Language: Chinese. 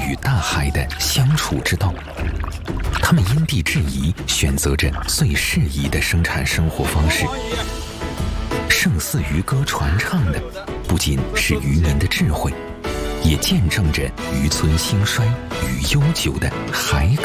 与大海的相处之道。他们因地制宜，选择着最适宜的生产生活方式。胜似渔歌传唱的，不仅是渔民的智慧，也见证着渔村兴衰与悠久的海